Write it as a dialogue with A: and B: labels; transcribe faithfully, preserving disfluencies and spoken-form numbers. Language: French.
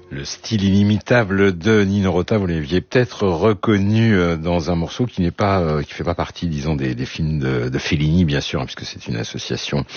A: Le style inimitable de Nino Rota, vous l'aviez peut-être reconnu dans un morceau qui n'est pas, qui fait pas partie, disons, des, des films de, de Fellini, bien sûr, hein, puisque c'est une association